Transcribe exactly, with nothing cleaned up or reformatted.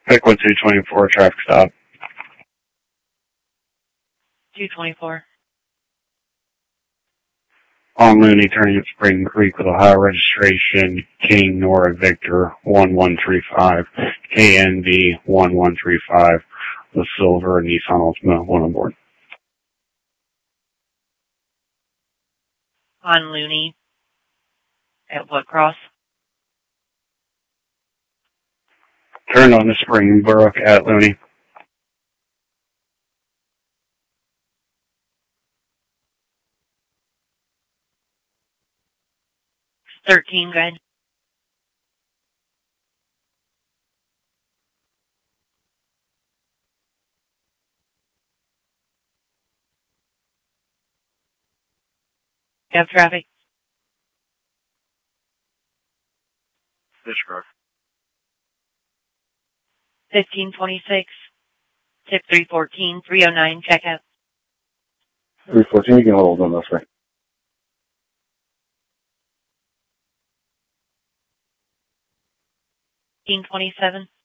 Pick one two twenty-four, traffic stop. two twenty-four. On Looney, turning at Spring Creek with Ohio registration, King Nora Victor one one three five, K N V one one three five, the silver Nissan Altima, one on board. On Looney, at what cross? Turn on to Springbrook at Looney. thirteen, go ahead. You have traffic? Fishbrook. fifteen twenty-six, tip three fourteen, three oh nine, check out. three fourteen, you can hold on this way. fifteen twenty-seven.